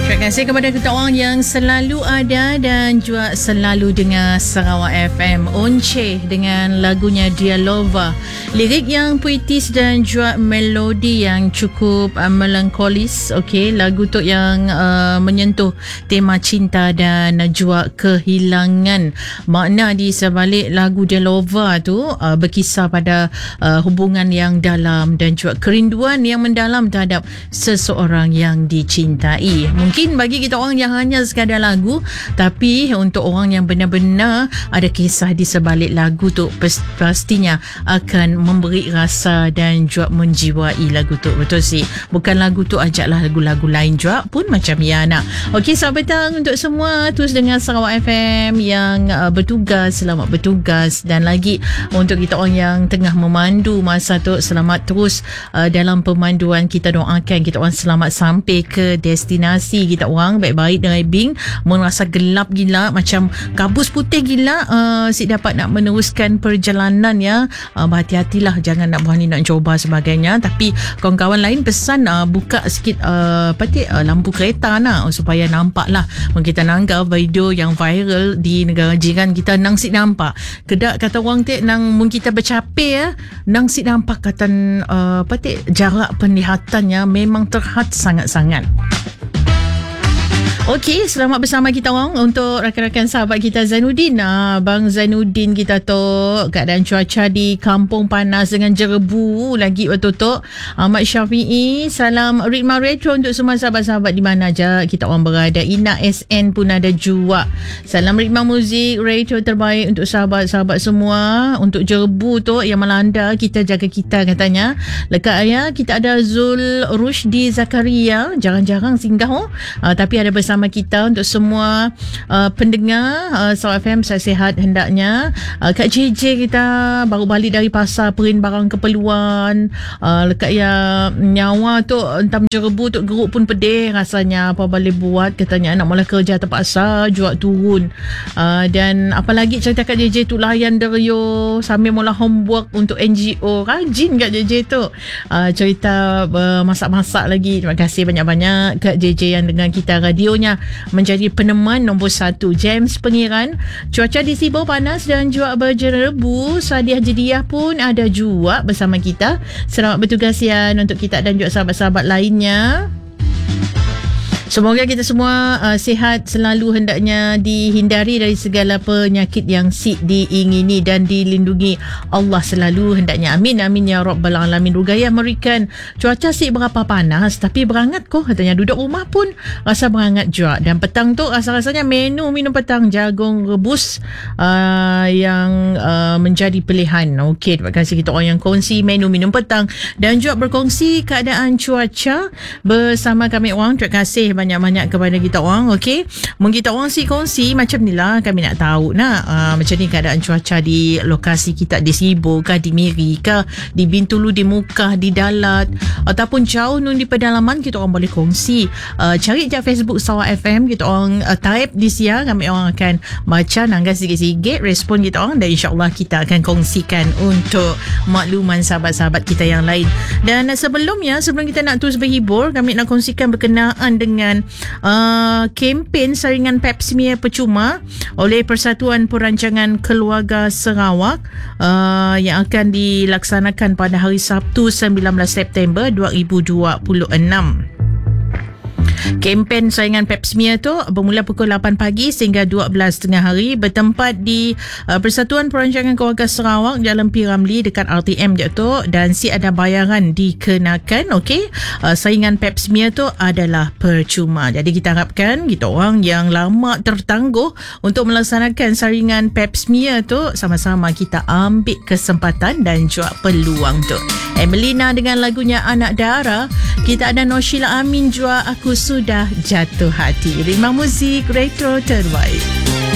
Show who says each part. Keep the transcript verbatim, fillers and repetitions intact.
Speaker 1: Terima kasih kepada kita orang yang selalu ada dan juga selalu dengar Sarawak F M. Once dengan lagunya Dialova. Lirik yang puitis dan juga melodi yang cukup uh, melankolis. Okey, lagu tu yang uh, menyentuh tema cinta dan juga kehilangan. Makna di sebalik lagu Dialova tu uh, berkisar pada uh, hubungan yang dalam dan juga kerinduan yang mendalam terhadap seseorang yang dicintai. Mungkin bagi kita orang yang hanya sekadar lagu, tapi untuk orang yang benar-benar ada kisah di sebalik lagu tu, pastinya akan memberi rasa dan juga menjiwai lagu tu. Betul sih. Bukan lagu tu, ajaklah lagu-lagu lain juga pun macam Yana. Okey, selamat petang untuk semua. Terus dengan Sarawak F M yang uh, bertugas, selamat bertugas. Dan lagi untuk kita orang yang tengah memandu masa tu, selamat terus uh, dalam pemanduan. Kita doakan kita orang selamat sampai ke destinasi kita orang baik-baik driving, merasa gelap gila macam kabus putih gila, uh, si dapat nak meneruskan perjalanan ya. Uh, berhati-hatilah, jangan nak berani nak cuba sebagainya. Tapi kawan-kawan lain pesan uh, buka sikit uh, patik uh, lampu kereta nak, supaya nampak lah. Kita nanggap video yang viral di negara jiran kita, nang si nampak kedak kata orang tek nang mun kita bercapai ya, nang si nampak kata uh, patik jarak penglihatannya memang terhad sangat-sangat. Okey, selamat bersama kita orang untuk rakan-rakan sahabat kita Zainuddin. Ah, Bang Zainuddin kita tu, keadaan cuaca di kampung panas dengan jerebu lagi betul tu. Ahmad Syafi'i, salam Ritma Retro untuk semua sahabat-sahabat di mana aja kita orang berada. Ina S N pun ada juga. Salam Ritma Muzik Retro terbaik untuk sahabat-sahabat semua. Untuk jerebu tu yang melanda, kita jaga kita katanya. Lekat ya, kita ada Zul Rushdi Zakaria, jarang-jarang singgah oh. Ah, tapi ada bersama kita untuk semua uh, pendengar uh, Sarawak F M. Saya sihat hendaknya. uh, Kak J J kita baru balik dari pasar perin barang keperluan. uh, Lekat ya nyawa tu entam jerebu tu geruk pun pedih rasanya. Apa boleh buat katanya, nak mula kerja terpaksa juga turun. uh, Dan apalagi cerita Kak J J tu layan derio sambil mula homework untuk N G O. Rajin Kak J J tu uh, cerita uh, masak-masak lagi. Terima kasih banyak-banyak Kak J J yang dengan kita. Radionya menjadi peneman nombor satu. James Pengiran, cuaca di Sibu panas dan juga berjerebu. Sadiah Jediah pun ada juga bersama kita. Selamat bertugas ya untuk kita dan juga sahabat-sahabat lainnya. Semoga kita semua uh, sihat selalu, hendaknya dihindari dari segala penyakit yang si diingini dan dilindungi Allah selalu hendaknya. Amin amin ya rabbal alamin. Rugayah memberikan cuaca si berapa panas tapi berangat kok katanya, duduk rumah pun rasa berangat juga. Dan petang tu rasa-rasanya menu minum petang jagung rebus uh, yang uh, menjadi pilihan. Okey, terima kasih kita orang yang kongsi menu minum petang dan juga berkongsi keadaan cuaca bersama kami orang. Terima kasih banyak-banyak kepada kita orang. Okey, mungkin kita orang si kongsi macam ni lah, kami nak tahu nak uh, macam ni keadaan cuaca di lokasi kita, di Sibu kah, di Miri kah, di Bintulu, di Mukah, di Dalat ataupun jauh nun di pedalaman. Kita orang boleh kongsi, uh, cari je Facebook Sarawak F M, kita orang uh, type di siang, kami orang akan baca nangga sikit-sikit respon kita orang dan insyaAllah kita akan kongsikan untuk makluman sahabat-sahabat kita yang lain. Dan uh, sebelumnya sebelum kita nak terus berhibur, kami nak kongsikan berkenaan dengan Uh, kempen saringan Pap Smear percuma oleh Persatuan Perancangan Keluarga Sarawak uh, yang akan dilaksanakan pada hari Sabtu sembilan belas September dua ribu dua puluh enam. Kempen saingan Pap Smear tu bermula pukul lapan pagi sehingga dua belas tengah hari, bertempat di uh, Persatuan Perancangan Keluarga Sarawak Jalan P. Ramlee dekat R T M je tu, dan si ada bayaran dikenakan. Okey, uh, saingan Pap Smear tu adalah percuma. Jadi kita harapkan kita orang yang lama tertangguh untuk melaksanakan saringan Pap Smear tu, sama-sama kita ambil kesempatan dan juga peluang tu. Emelina dengan lagunya Anak Dara. Kita ada Noshila Amin juga Aku Sudah Jatuh Hati. Ritma Muzik Retro terbaik.